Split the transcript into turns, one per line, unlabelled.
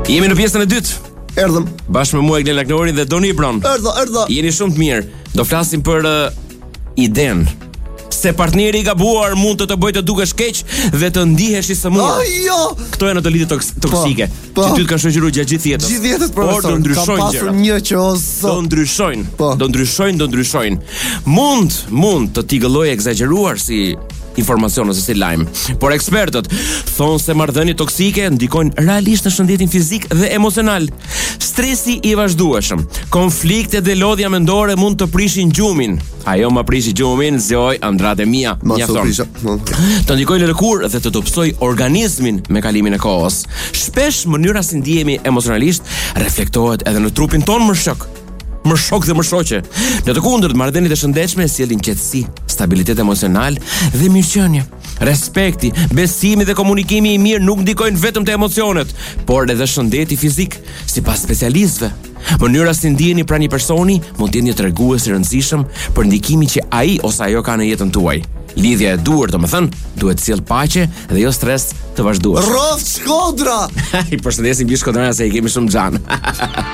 Jemi në pjesën e dytë.
Erdhëm.
Bashkë me mua Glen Lagnori dhe Doni Bron.
Erdha.
Jeni shumë të mirë. Do flasim për iden. Se partneri i gabuar mund të bëjë të dukesh keq dhe të ndihesh i sëmurë.
Jo.
Këto janë ato lidhje toksike që ty të kanë shoqëruar gjatë gjithë jetës.
Gjithë jetës, profesor.
Por do ndryshojnë
gjërat. Ka pasur një që
do ndryshojnë. Mund të tigëllojë egzageruar si informacion ose si lajm. Por ekspertët thonë se marrëdhëniet toksike ndikojnë realisht në shëndetin fizik dhe emocional. Stresi i vazhdueshëm, konfliktet dhe lodhja mendore mund të prishin gjumin. Ajo ma prishi gjumin, zjoj, andrate mia, mjafton. Të ndikojnë në lëkurë dhe të dobësoj organizmin me kalimin e kohës. Shpesh mënyra si ndihemi emocionalisht reflektohet edhe në trupin ton më shok dhe më shoqe. Në të kundërt, marrëdhëniet e shëndetshme sjellin qetësi, stabilitet emocional dhe mirëqenie. Respekti, besimi dhe komunikimi i mirë nuk ndikojnë vetëm te emocionet, por edhe shëndeti fizik, sipas specialistëve. Mënyra si ndiheni pranë një personi mund të jetë një tregues i rëndësishëm për ndikimin që ai ose ajo ka në jetën tuaj. Lidhja e duhur, domethënë, duhet sjell paqe dhe jo stres të vazhdueshëm.
Rroft Shkodra.
I përshëndesim gjithë shkodranëve se i kemi shumë xhan.